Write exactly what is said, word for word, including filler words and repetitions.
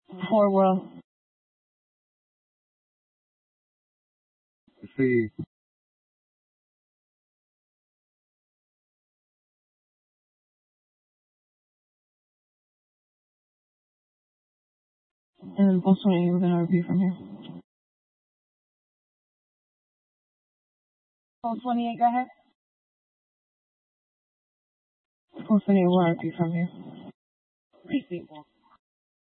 Four world. See, And both twenty, we're going to repeat from here. Four twenty-eight, go ahead. Four twenty-eight, we'll repeat from here. Repeat.